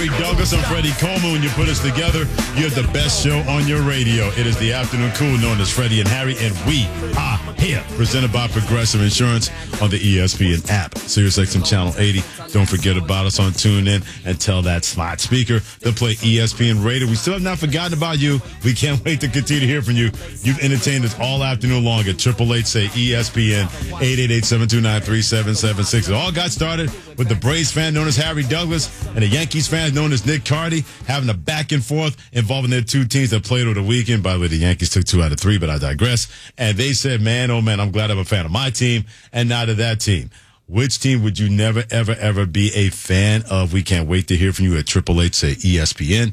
Harry Douglas and Freddie Coleman. When you put us together, you have the best show on your radio. It is the Afternoon Cool, known as Freddie and Harry, and we are here. Presented by Progressive Insurance on the ESPN app. SiriusXM Channel 80. Don't forget about us on TuneIn and tell that smart speaker to play ESPN Radio. We still have not forgotten about you. We can't wait to continue to hear from you. You've entertained us all afternoon long at 888-SAY-ESPN, 888-729-3776. It all got started with the Braves fan known as Harry Douglas and the Yankees fan known as Nick Carty having a back and forth involving their two teams that played over the weekend. By the way, the Yankees took 2 out of 3, but I digress. And they said, man, oh man, I'm glad I'm a fan of my team and not of that team. Which team would you never, ever, ever be a fan of? We can't wait to hear from you at 888-SAY-ESPN,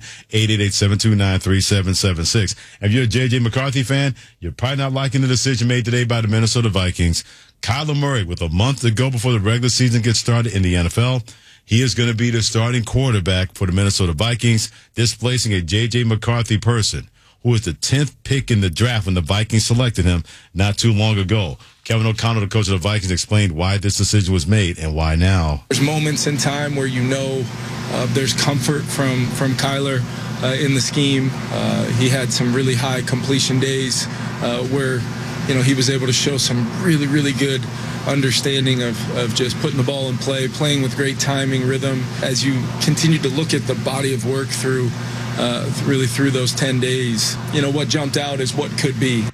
888-729-3776. If you're a J.J. McCarthy fan, you're probably not liking the decision made today by the Minnesota Vikings. Kyler Murray, with a month to go before the regular season gets started in the NFL, he is going to be the starting quarterback for the Minnesota Vikings, displacing a J.J. McCarthy person who was the 10th pick in the draft when the Vikings selected him not too long ago. Kevin O'Connell, the coach of the Vikings, explained why this decision was made and why now. There's moments in time where there's comfort from Kyler in the scheme. He had some really high completion days where he was able to show some really, really good understanding of just putting the ball in play, playing with great timing, rhythm. As you continue to look at the body of work through those 10 days, what jumped out is what could be.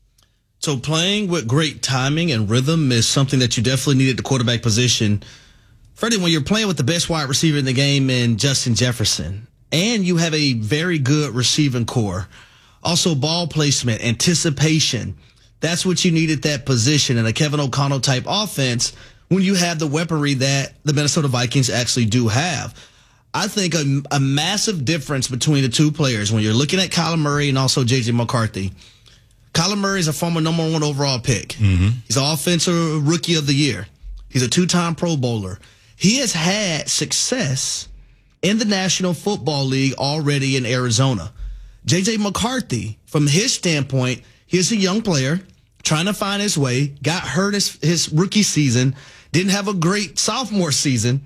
So playing with great timing and rhythm is something that you definitely need at the quarterback position. Freddie, when you're playing with the best wide receiver in the game in Justin Jefferson, and you have a very good receiving core, also ball placement, anticipation, that's what you need at that position in a Kevin O'Connell type offense when you have the weaponry that the Minnesota Vikings actually do have. I think a massive difference between the two players when you're looking at Kyler Murray and also J.J. McCarthy. Kyler Murray is a former number 1 overall pick. Mm-hmm. He's an offensive rookie of the year. He's a 2-time Pro Bowler. He has had success in the National Football League already in Arizona. J.J. McCarthy, from his standpoint, he's a young player trying to find his way, got hurt his rookie season, didn't have a great sophomore season,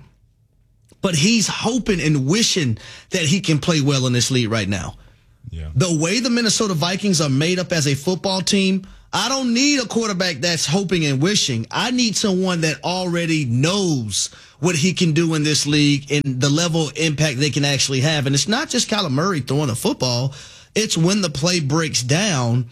but he's hoping and wishing that he can play well in this league right now. Yeah. The way the Minnesota Vikings are made up as a football team, I don't need a quarterback that's hoping and wishing. I need someone that already knows what he can do in this league and the level of impact they can actually have. And it's not just Kyler Murray throwing the football. It's when the play breaks down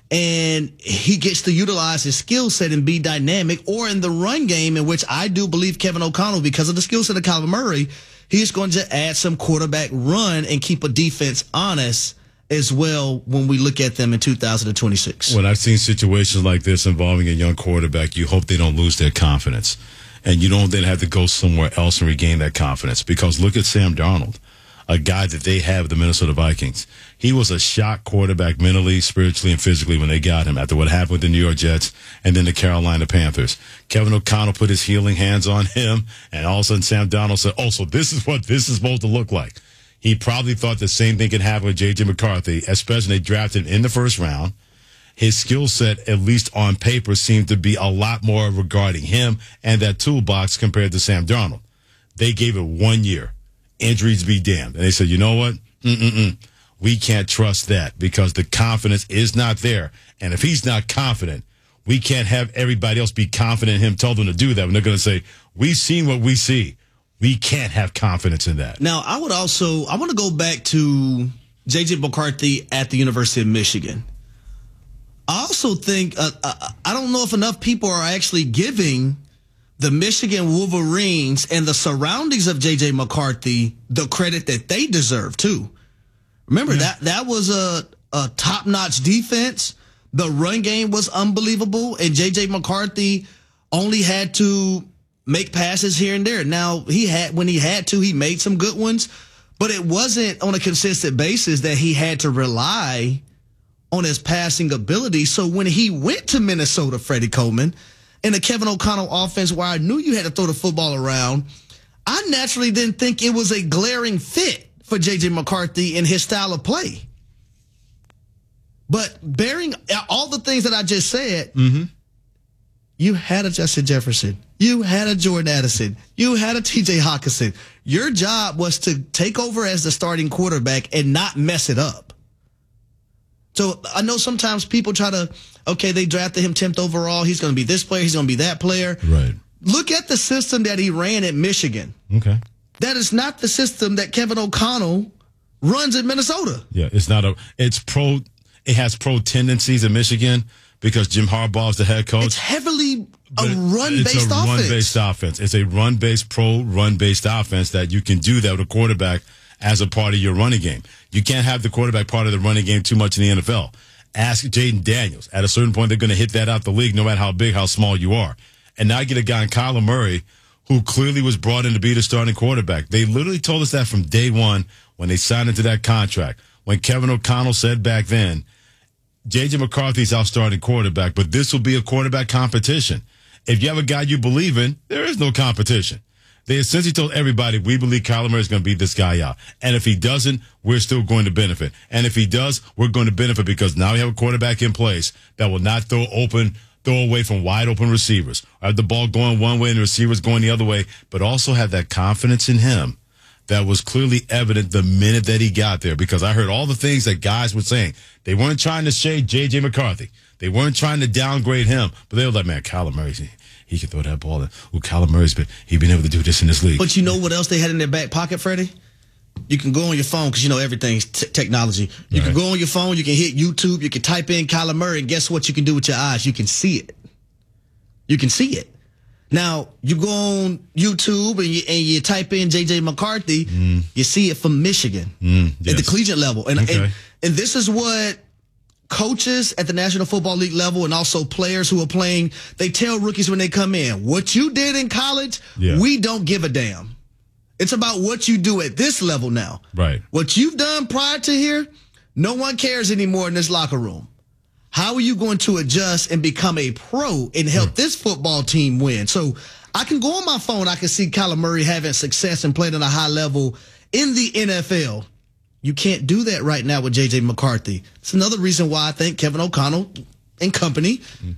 and he gets to utilize his skill set and be dynamic, or in the run game, in which I do believe Kevin O'Connell, because of the skill set of Kyler Murray, he's going to add some quarterback run and keep a defense honest as well when we look at them in 2026. When I've seen situations like this involving a young quarterback, you hope they don't lose their confidence. And you don't then have to go somewhere else and regain that confidence. Because look at Sam Darnold, a guy that they have, the Minnesota Vikings. He was a shock quarterback mentally, spiritually, and physically when they got him after what happened with the New York Jets and then the Carolina Panthers. Kevin O'Connell put his healing hands on him, and all of a sudden Sam Darnold said, oh, so this is what this is supposed to look like. He probably thought the same thing could happen with J.J. McCarthy, especially when they drafted him in the first round. His skill set, at least on paper, seemed to be a lot more regarding him and that toolbox compared to Sam Darnold. They gave it 1 year. Injuries be damned. And they said, you know what? We can't trust that because the confidence is not there. And if he's not confident, we can't have everybody else be confident in him, tell them to do that. And they're going to say, we've seen what we see. We can't have confidence in that. Now, I want to go back to J.J. McCarthy at the University of Michigan. I also think, I don't know if enough people are actually giving the Michigan Wolverines and the surroundings of J.J. McCarthy the credit that they deserve, too. Remember, that was a top-notch defense. The run game was unbelievable, and J.J. McCarthy only had to make passes here and there. Now, when he had to, he made some good ones, but it wasn't on a consistent basis that he had to rely on his passing ability. So when he went to Minnesota, Freddie Coleman, in the Kevin O'Connell offense where I knew you had to throw the football around, I naturally didn't think it was a glaring fit for J.J. McCarthy and his style of play. But bearing all the things that I just said, You had a Justin Jefferson. You had a Jordan Addison. You had a TJ Hawkinson. Your job was to take over as the starting quarterback and not mess it up. So I know sometimes people try to, they drafted him 10th overall. He's going to be this player. He's going to be that player. Right. Look at the system that he ran at Michigan. Okay. That is not the system that Kevin O'Connell runs at Minnesota. Yeah, it has pro tendencies in Michigan because Jim Harbaugh is the head coach. It's heavily a run-based offense. It's a run-based offense. It's a run-based, run-based offense that you can do that with a quarterback as a part of your running game. You can't have the quarterback part of the running game too much in the NFL. Ask Jaden Daniels. At a certain point, they're going to hit that out the league no matter how big, how small you are. And now I get a guy in Kyler Murray who clearly was brought in to be the starting quarterback. They literally told us that from day one when they signed into that contract. When Kevin O'Connell said back then, J.J. McCarthy's our starting quarterback, but this will be a quarterback competition. If you have a guy you believe in, there is no competition. They essentially told everybody, we believe Kyler Murray is going to beat this guy out. And if he doesn't, we're still going to benefit. And if he does, we're going to benefit because now we have a quarterback in place that will not throw away from wide open receivers. Or have the ball going one way and the receivers going the other way, but also have that confidence in him that was clearly evident the minute that he got there, because I heard all the things that guys were saying. They weren't trying to shade J.J. McCarthy. They weren't trying to downgrade him, but they were like, man, Kyler Murray, he can throw that ball. Kyler Murray's been able to do this in this league. But you know what else they had in their back pocket, Freddie? You can go on your phone because everything's technology. You can go on your phone, you can hit YouTube, you can type in Kyler Murray, and guess what you can do with your eyes? You can see it. You can see it. Now, you go on YouTube and you type in J.J. McCarthy, you see it from Michigan at the collegiate level. And this is what coaches at the National Football League level and also players who are playing, they tell rookies when they come in, what you did in college, we don't give a damn. It's about what you do at this level now. Right. What you've done prior to here, no one cares anymore in this locker room. How are you going to adjust and become a pro and help this football team win? So I can go on my phone. I can see Kyler Murray having success and playing at a high level in the NFL. You can't do that right now with J.J. McCarthy. It's another reason why I think Kevin O'Connell and company,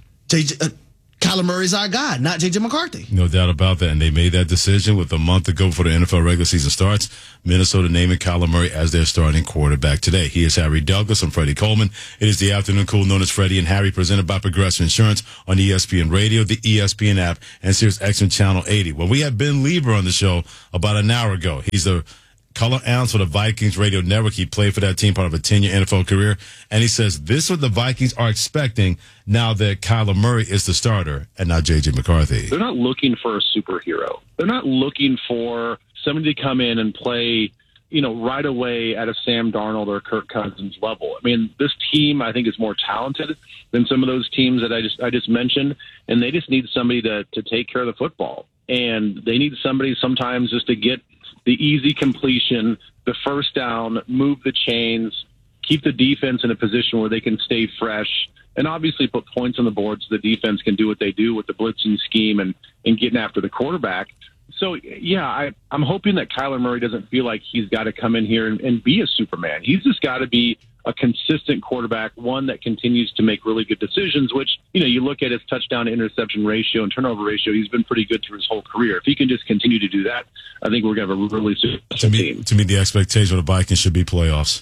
Kyler Murray's our guy, not J.J. McCarthy. No doubt about that. And they made that decision with a month ago before the NFL regular season starts. Minnesota naming Kyler Murray as their starting quarterback today. He is Harry Douglas. I'm Freddie Coleman. It is the Afternoon Cool known as Freddie and Harry, presented by Progressive Insurance on ESPN Radio, the ESPN app, and Sirius XM Channel 80. Well, we had Ben Lieber on the show about an hour ago. He's the color analyst for the Vikings radio network. He played for that team, part of a 10-year NFL career. And he says this is what the Vikings are expecting now that Kyler Murray is the starter and not J.J. McCarthy. They're not looking for a superhero. They're not looking for somebody to come in and play, right away at a Sam Darnold or Kirk Cousins level. I mean, this team, I think, is more talented than some of those teams that I just mentioned, and they just need somebody to take care of the football. And they need somebody sometimes just to get the easy completion, the first down, move the chains, keep the defense in a position where they can stay fresh, and obviously put points on the board so the defense can do what they do with the blitzing scheme and getting after the quarterback. So, yeah, I'm hoping that Kyler Murray doesn't feel like he's got to come in here and be a Superman. He's just got to be a consistent quarterback, one that continues to make really good decisions, which, you look at his touchdown to interception ratio and turnover ratio, he's been pretty good through his whole career. If he can just continue to do that, I think we're going to have a really successful team. To me, the expectation of the Vikings should be playoffs,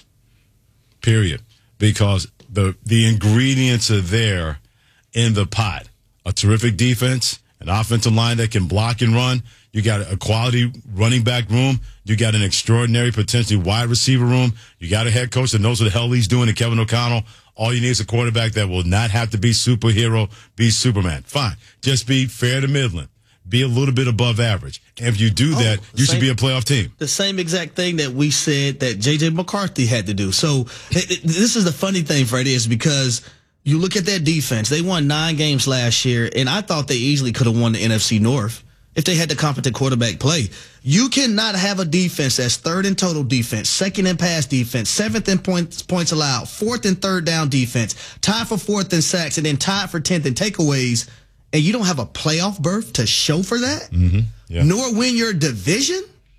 period, because the ingredients are there in the pot. A terrific defense, an offensive line that can block and run. You got a quality running back room. You got an extraordinary, potentially wide receiver room. You got a head coach that knows what the hell he's doing in Kevin O'Connell. All you need is a quarterback that will not have to be superhero, be Superman. Fine. Just be fair to middling. Be a little bit above average. And if you do that, you should be a playoff team. The same exact thing that we said that J.J. McCarthy had to do. So this is the funny thing, Freddie, is because you look at that defense. They won 9 games last year, and I thought they easily could have won the NFC North if they had the competent quarterback play. You cannot have a defense that's third in total defense, second in pass defense, seventh in points allowed, fourth and third down defense, tied for fourth in sacks, and then tied for 10th in takeaways, and you don't have a playoff berth to show for that, nor win your division,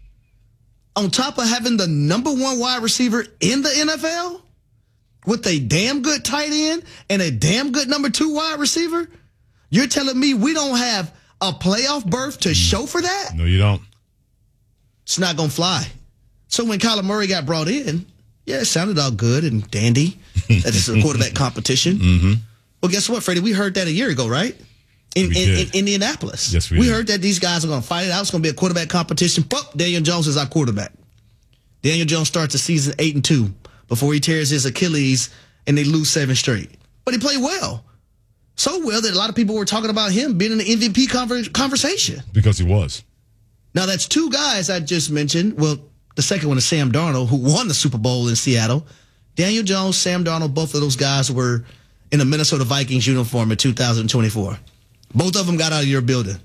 on top of having the number 1 wide receiver in the NFL with a damn good tight end and a damn good number 2 wide receiver. You're telling me we don't have a playoff berth to show for that? No, you don't. It's not going to fly. So when Kyler Murray got brought in, yeah, it sounded all good and dandy. That is a quarterback competition. Mm-hmm. Well, guess what, Freddie? We heard that a year ago, right? In Indianapolis. Yes, we did. heard that these guys are going to fight it out. It's going to be a quarterback competition. Daniel Jones is our quarterback. Daniel Jones starts the season 8-2 before he tears his Achilles and they lose 7 straight. But he played well. So well that a lot of people were talking about him being in the MVP conversation. Because he was. Now, that's 2 guys I just mentioned. Well, the second one is Sam Darnold, who won the Super Bowl in Seattle. Daniel Jones, Sam Darnold, both of those guys were in a Minnesota Vikings uniform in 2024. Both of them got out of your building.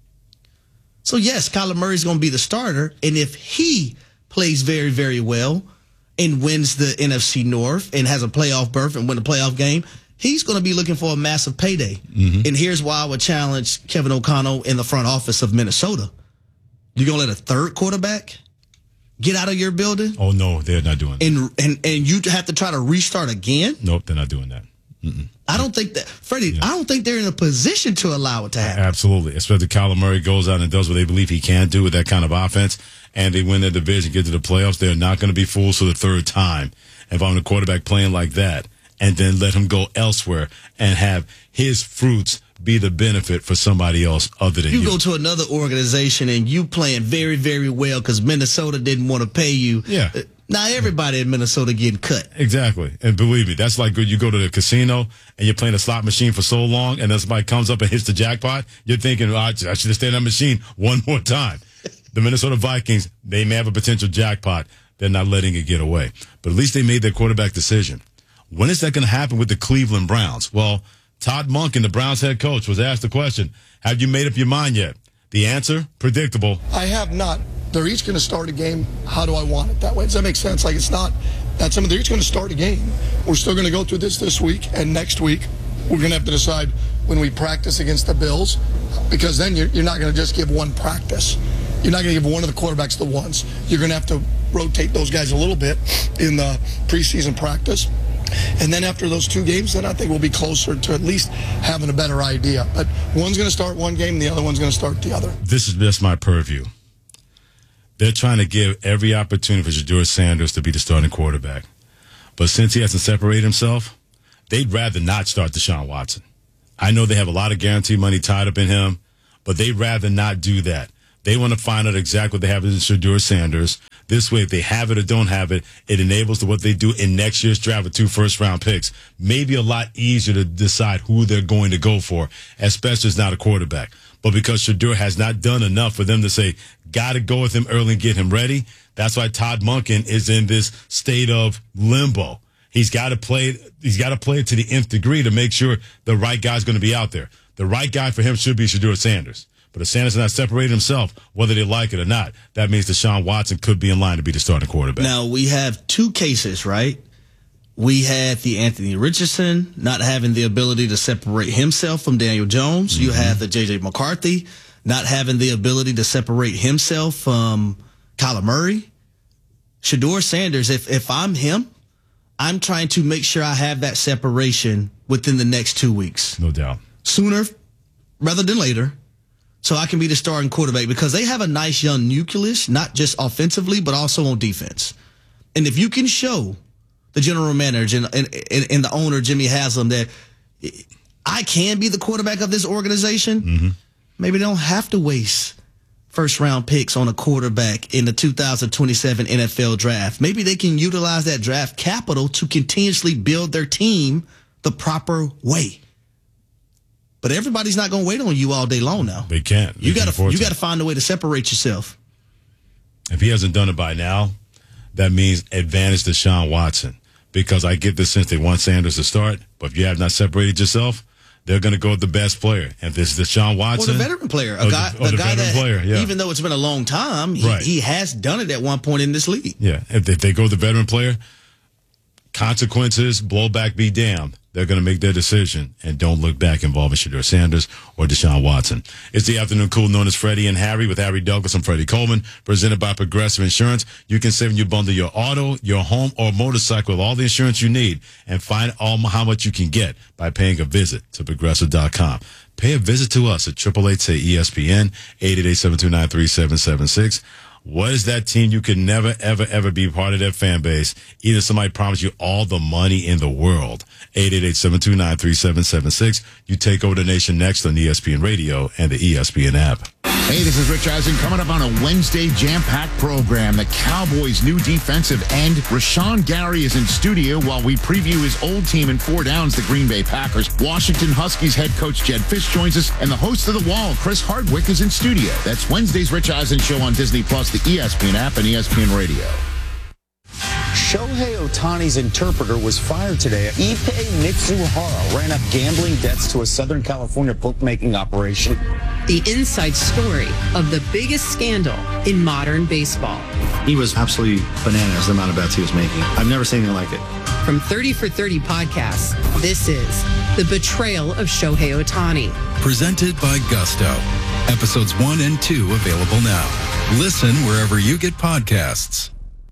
So, yes, Kyler Murray's going to be the starter. And if he plays very, very well and wins the NFC North and has a playoff berth and win a playoff game, he's going to be looking for a massive payday. Mm-hmm. And here's why I would challenge Kevin O'Connell in the front office of Minnesota. You're going to let a third quarterback get out of your building? Oh, no, they're not doing that. And you have to try to restart again? Nope, they're not doing that. Mm-mm. I don't think that, Freddie, I don't think they're in a position to allow it to happen. Absolutely. Especially Kyler Murray goes out and does what they believe he can do with that kind of offense, and they win their division, get to the playoffs. They're not going to be fools for the third time. If I'm a quarterback playing like that, and then let him go elsewhere and have his fruits be the benefit for somebody else other than you. You go to another organization and you playing very, very well because Minnesota didn't want to pay you. Yeah. Now everybody in Minnesota getting cut. Exactly. And believe me, that's like you go to the casino and you're playing a slot machine for so long and then somebody comes up and hits the jackpot. You're thinking, I should have stayed on that machine one more time. The Minnesota Vikings, they may have a potential jackpot. They're not letting it get away. But at least they made their quarterback decision. When is that going to happen with the Cleveland Browns? Well, Todd Monken, the Browns head coach, was asked the question, have you made up your mind yet? The answer, predictable. I have not. They're each going to start a game. How do I want it that way? Does that make sense? Like, it's not that something. They're each going to start a game. We're still going to go through this week, and next week we're going to have to decide when we practice against the Bills, because then you're not going to just give one practice. You're not going to give one of the quarterbacks the ones. You're going to have to rotate those guys a little bit in the preseason practice. And then after those 2 games, then I think we'll be closer to at least having a better idea. But one's going to start one game, and the other one's going to start the other. This is just my purview. They're trying to give every opportunity for Shedeur Sanders to be the starting quarterback. But since he hasn't separated himself, they'd rather not start Deshaun Watson. I know they have a lot of guaranteed money tied up in him, but they'd rather not do that. They want to find out exactly what they have in Shedeur Sanders. This way, if they have it or don't have it, it enables what they do in next year's draft with 2 first-round picks. Maybe a lot easier to decide who they're going to go for, especially as not a quarterback. But because Shedeur has not done enough for them to say, got to go with him early and get him ready, that's why Todd Monken is in this state of limbo. He's got to play it to the nth degree to make sure the right guy's going to be out there. The right guy for him should be Shedeur Sanders. But if Sanders has not separated himself, whether they like it or not, that means Deshaun Watson could be in line to be the starting quarterback. Now, we have 2 cases, right? We had the Anthony Richardson not having the ability to separate himself from Daniel Jones. Mm-hmm. You have the J.J. McCarthy not having the ability to separate himself from Kyler Murray. Shedeur Sanders, if I'm him, I'm trying to make sure I have that separation within the next 2 weeks. No doubt. Sooner rather than later. So I can be the starting quarterback because they have a nice young nucleus, not just offensively, but also on defense. And if you can show the general manager and the owner, Jimmy Haslam, that I can be the quarterback of this organization, maybe they don't have to waste first-round picks on a quarterback in the 2027 NFL draft. Maybe they can utilize that draft capital to continuously build their team the proper way. But everybody's not going to wait on you all day long now. They can't. You got to find a way to separate yourself. If he hasn't done it by now, that means advantage Deshaun Watson. Because I get the sense they want Sanders to start, but if you have not separated yourself, they're going to go with the best player. And if this is Deshaun Watson. Or the veteran player. A guy that, even though it's been a long time, he has done it at one point in this league. Yeah. If they go with the veteran player, consequences, blowback be damned. they're going to make their decision and don't look back involving Shedeur Sanders or Deshaun Watson. It's the afternoon cool known as Freddie and Harry with Harry Douglas and Freddie Coleman, presented by Progressive Insurance. You can save when you bundle your auto, your home, or motorcycle with all the insurance you need and find how much you can get by paying a visit to Progressive.com. Pay a visit to us at 888-SAY-ESPN, 888-729-3776. What is that team you can never, ever, ever be part of that fan base? Either somebody promised you all the money in the world. 888-729-3776. You take over the nation next on ESPN Radio and the ESPN app. Hey, this is Rich Eisen coming up on a Wednesday jam-packed program. The Cowboys' new defensive end, Rashawn Gary, is in studio while we preview his old team in 4 downs, the Green Bay Packers. Washington Huskies head coach Jed Fish joins us, and the host of The Wall, Chris Hardwick, is in studio. That's Wednesday's Rich Eisen Show on Disney+, the ESPN app, and ESPN Radio. Shohei Ohtani's interpreter was fired today. Ippei Mitsuhara ran up gambling debts to a Southern California bookmaking operation. The inside story of the biggest scandal in modern baseball. He was absolutely bananas, the amount of bets he was making. I've never seen anything like it. From 30 for 30 podcasts, this is The Betrayal of Shohei Ohtani. Presented by Gusto. Episodes 1 and 2 available now. Listen wherever you get podcasts.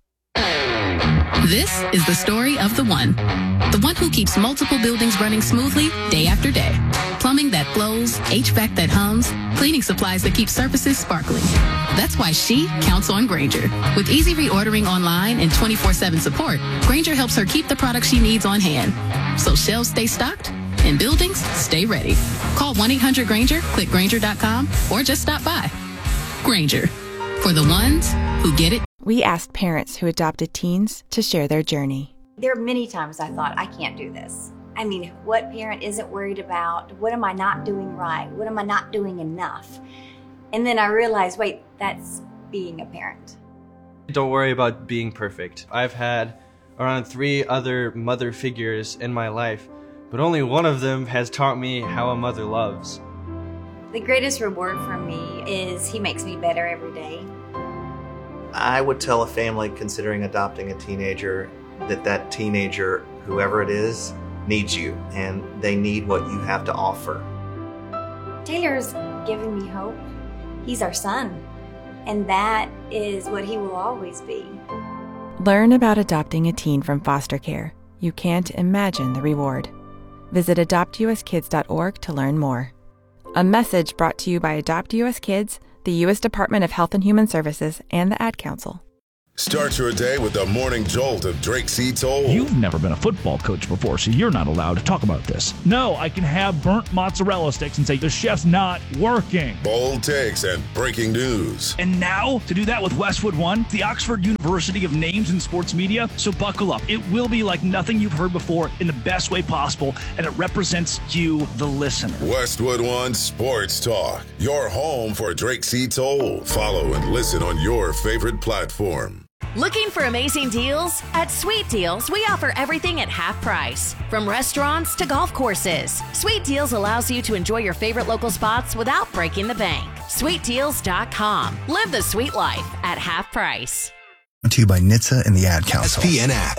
This is the story of the one who keeps multiple buildings running smoothly day after day. Plumbing that flows, HVAC that hums, cleaning supplies that keep surfaces sparkling. That's why she counts on Grainger. With easy reordering online and 24/7 support, Grainger helps her keep the products she needs on hand. So shelves stay stocked and buildings stay ready. Call 1-800-GRAINGER, click Grainger.com, or just stop by. Grainger, for the ones who get it. We asked parents who adopted teens to share their journey. There are many times I thought, I can't do this. I mean, what parent isn't worried about, what am I not doing right? What am I not doing enough? And then I realized, wait, that's being a parent. Don't worry about being perfect. I've had around 3 other mother figures in my life, but only one of them has taught me how a mother loves. The greatest reward for me is he makes me better every day. I would tell a family considering adopting a teenager that teenager, whoever it is, needs you, and they need what you have to offer. Taylor's given me hope. He's our son, and that is what he will always be. Learn about adopting a teen from foster care. You can't imagine the reward. Visit adoptuskids.org to learn more. A message brought to you by Adopt US Kids, the U.S. Department of Health and Human Services, and the Ad Council. Start your day with the morning jolt of Drake C. Toll. You've never been a football coach before, so you're not allowed to talk about this. No, I can have burnt mozzarella sticks and say, the chef's not working. Bold takes and breaking news. And now, to do that with Westwood One, the Oxford University of names in sports media, so buckle up. It will be like nothing you've heard before in the best way possible, and it represents you, the listener. Westwood One Sports Talk, your home for Drake C. Toll. Follow and listen on your favorite platform. Looking for amazing deals? At Sweet Deals, we offer everything at half price. From restaurants to golf courses, Sweet Deals allows you to enjoy your favorite local spots without breaking the bank. SweetDeals.com. Live the sweet life at half price. Brought to you by NHTSA and the Ad Council. ESPN app.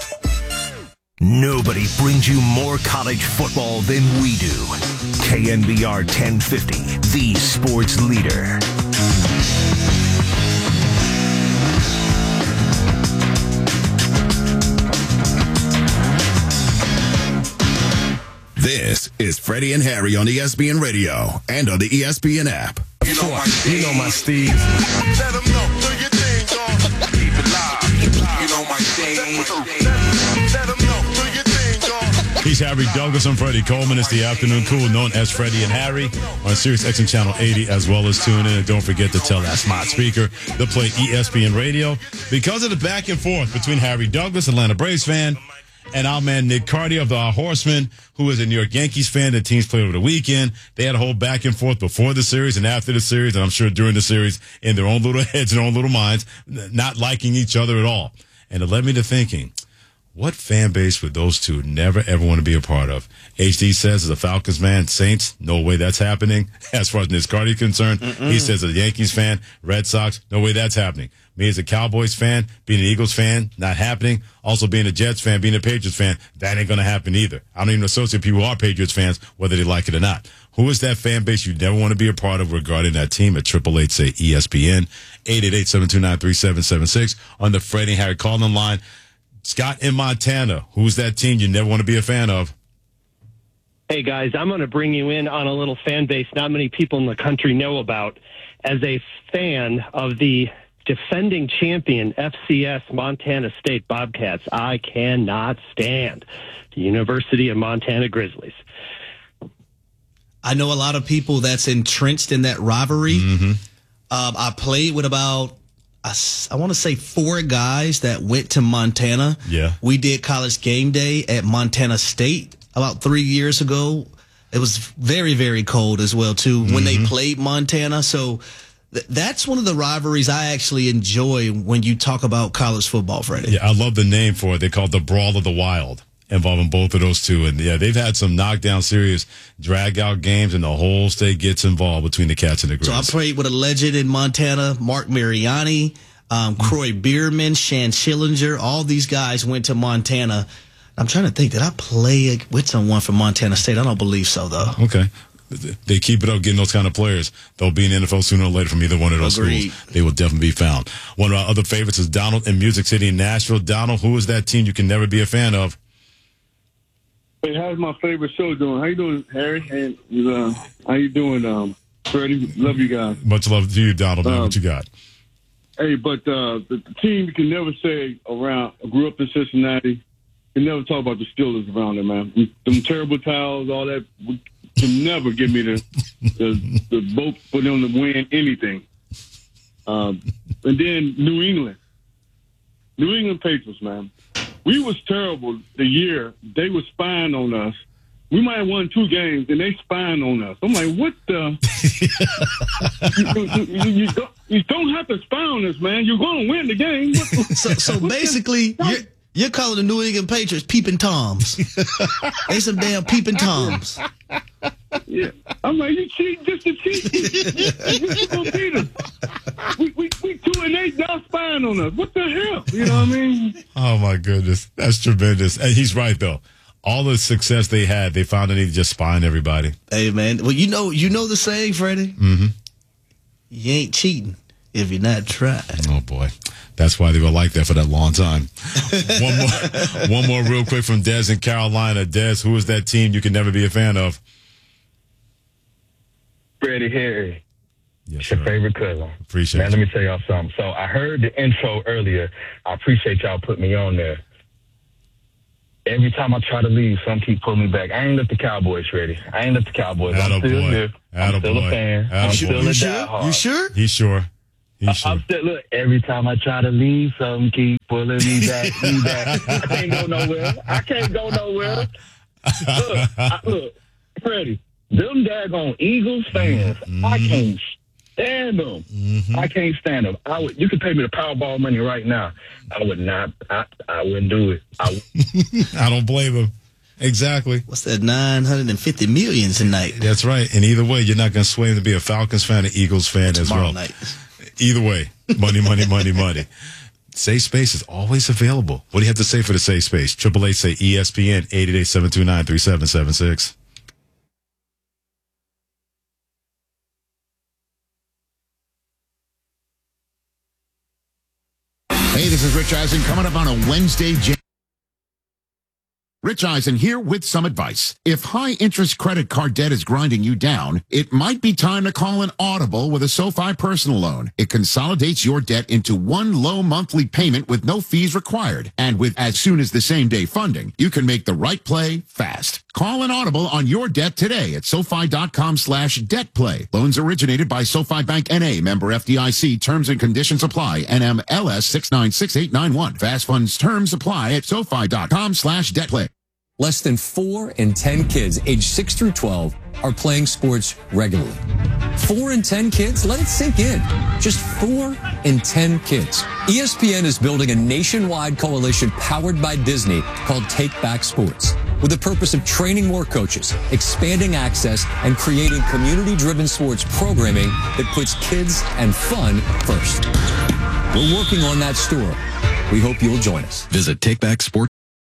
Nobody brings you more college football than we do. KNBR 1050, the sports leader. This is Freddie and Harry on ESPN Radio and on the ESPN app. You know my Steve. Let them know, do your thing, dog. Keep it live. You know my Steve. Let them know, do your thing, dog. He's Harry Douglas. I'm Freddie Coleman. It's the afternoon cool known as Freddie and Harry on Sirius XM Channel 80, as well as tune in. And don't forget to tell that smart speaker to play ESPN Radio. Because of the back and forth between Harry Douglas, Atlanta Braves fan, and our man Nick Carty of the Horsemen, who is a New York Yankees fan. The teams played over the weekend. They had a whole back and forth before the series and after the series, and I'm sure during the series in their own little heads and their own little minds, not liking each other at all. And it led me to thinking, What fan base would those two never, ever want to be a part of? HD says, as a Falcons fan, Saints, no way that's happening. As far as Nick Carty is concerned, he says, as a Yankees fan, Red Sox, no way that's happening. Me as a Cowboys fan, being an Eagles fan, not happening. Also being a Jets fan, being a Patriots fan, that ain't going to happen either. I don't even associate people who are Patriots fans, whether they like it or not. Who is that fan base you never want to be a part of regarding that team at 888-SAY-ESPN, 888-729-3776 on the Freddie Harry calling line. Scott in Montana, who's that team you never want to be a fan of? Hey, guys, I'm going to bring you in on a little fan base not many people in the country know about. As a fan of the defending champion FCS Montana State Bobcats, I cannot stand the University of Montana Grizzlies. I know a lot of people that's entrenched in that rivalry. I played with about, I want to say 4 guys that went to Montana. Yeah. We did college game day at Montana State about 3 years ago. It was very, very cold as well, too, when they played Montana. So that's one of the rivalries I actually enjoy when you talk about college football, Freddie. Yeah, I love the name for it. They call it the Brawl of the Wild, involving both of those two. And yeah, they've had some knockdown series, drag out games, and the whole state gets involved between the Cats and the Grizz. So I played with a legend in Montana, Mark Mariani, Croy Bierman, Shan Schillinger. All these guys went to Montana. I'm trying to think, did I play with someone from Montana State? I don't believe so, though. Okay. They keep it up getting those kind of players. They'll be in the NFL sooner or later from either one of those schools. They will definitely be found. One of our other favorites is Donald in Music City in Nashville. Donald, who is that team you can never be a fan of? Hey, how's my favorite show doing? How you doing, Harry? And how you doing, Freddie? Love you guys. Much love to you, Donald. What you got? Hey, but the team you can never say around. I grew up in Cincinnati. You can never talk about the Steelers around there, man. Them terrible towels, all that. Can never give me the vote for them to win anything. And then New England Patriots, man. We was terrible the year they were spying on us. We might have won 2 games, and they spying on us. I'm like, what the? you don't have to spy on us, man. You're going to win the game. So basically, you're calling the New England Patriots peeping Toms. They some damn peeping Toms. Yeah, I'm like, you cheat just to cheat. You gonna beat us. We 2-8, y'all spying on us. What the hell? You know what I mean? Oh my goodness, that's tremendous. And he's right though. All the success they had, they found they need to just spy on everybody. Hey man, well you know the saying, Freddie. You ain't cheating if you're not trying. Oh boy. That's why they were like that for that long time. One more real quick from Dez in Carolina. Dez, who is that team you can never be a fan of? Freddie Harry. Yes, your favorite cousin. Appreciate it. Man, let me tell y'all something. So I heard the intro earlier. I appreciate y'all putting me on there. Every time I try to leave, some keep pulling me back. I ain't left the Cowboys, Freddie. I ain't left the Cowboys. I'm still here. I'm still a fan. I'm still a diehard. You sure? He's sure. I'm still, look, every time I try to leave, some keep pulling me back. I can't go nowhere. Look, Freddie, them daggone Eagles fans, I can't stand them. I can't stand them. You could pay me the Powerball money right now. I would not. I wouldn't do it. I don't blame him. Exactly. What's that, 950 million tonight? That's right. And either way, you're not going to sway him to be a Falcons fan or Eagles fan as well. Night. Either way, money. Safe Space is always available. What do you have to say for the Safe Space? 888-SAY-ESPN, 888-729-3776. Hey, this is Rich Eisen coming up on a Wednesday. Rich Eisen here with some advice. If high-interest credit card debt is grinding you down, it might be time to call an Audible with a SoFi personal loan. It consolidates your debt into one low monthly payment with no fees required. And with as soon as the same-day funding, you can make the right play fast. Call an Audible on your debt today at SoFi.com/debtplay. Loans originated by SoFi Bank N.A., member FDIC. Terms and conditions apply. NMLS 696891. Fast funds terms apply at SoFi.com/debtplay. Less than 4 in 10 kids aged 6 through 12 are playing sports regularly. 4 in 10 kids? Let it sink in. Just 4 in 10 kids. ESPN is building a nationwide coalition powered by Disney called Take Back Sports, with the purpose of training more coaches, expanding access, and creating community-driven sports programming that puts kids and fun first. We're working on that story. We hope you'll join us. Visit TakeBackSports.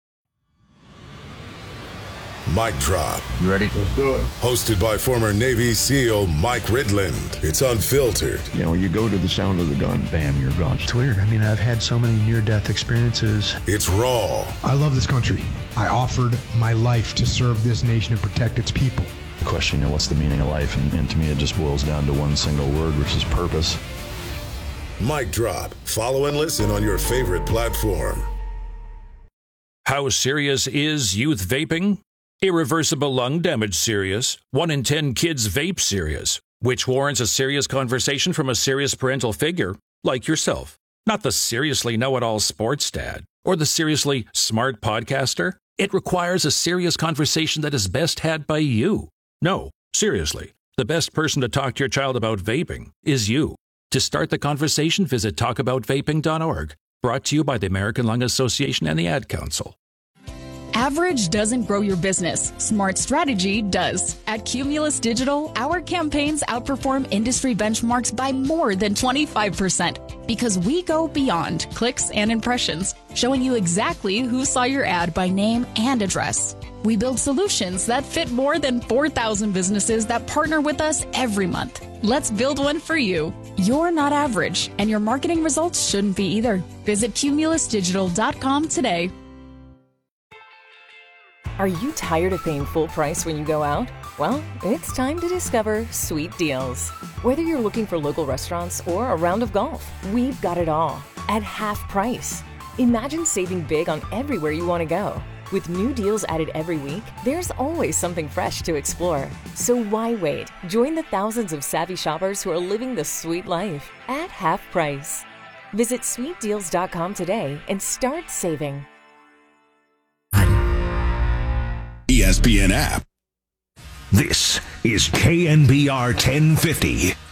Mic Drop. You ready? Let's do it. Hosted by former Navy SEAL Mike Ridland. It's unfiltered. You know, you go to the sound of the gun, bam, you're gone. It's weird. I mean, I've had so many near-death experiences. It's raw. I love this country. I offered my life to serve this nation and protect its people. The question, you know, what's the meaning of life? And to me, it just boils down to one single word, which is purpose. Mic Drop. Follow and listen on your favorite platform. How serious is youth vaping? Irreversible lung damage serious. 1 in 10 kids vape serious, which warrants a serious conversation from a serious parental figure like yourself. Not the seriously know-it-all sports dad or the seriously smart podcaster. It requires a serious conversation that is best had by you. No, seriously, the best person to talk to your child about vaping is you. To start the conversation, visit talkaboutvaping.org. Brought to you by the American Lung Association and the Ad Council. Average doesn't grow your business. Smart strategy does. At Cumulus Digital, our campaigns outperform industry benchmarks by more than 25% because we go beyond clicks and impressions, showing you exactly who saw your ad by name and address. We build solutions that fit more than 4,000 businesses that partner with us every month. Let's build one for you. You're not average, and your marketing results shouldn't be either. Visit cumulusdigital.com today. Are you tired of paying full price when you go out? Well, it's time to discover Sweet Deals. Whether you're looking for local restaurants or a round of golf, we've got it all at half price. Imagine saving big on everywhere you want to go. With new deals added every week, there's always something fresh to explore. So why wait? Join the thousands of savvy shoppers who are living the sweet life at half price. Visit sweetdeals.com today and start saving. ESPN app. This is KNBR 1050.